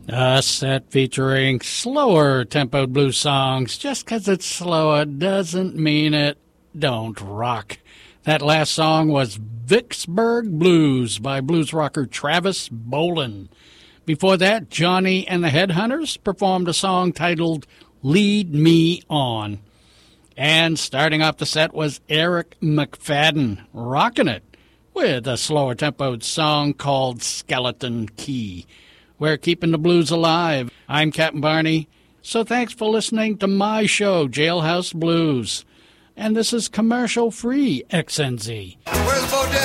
A set featuring slower tempoed blues songs. Just 'cause it's slower doesn't mean it don't rock. That last song was Vicksburg Blues by blues rocker Travis Boland. Before that, Johnny and the Headhunters performed a song titled Lead Me On. And starting off the set was Eric McFadden, rocking it with a slower tempoed song called Skeleton Key. We're keeping the blues alive. I'm Captain Barney, so thanks for listening to my show, Jailhouse Blues. And this is commercial-free XNZ. Where's Bo Diddley?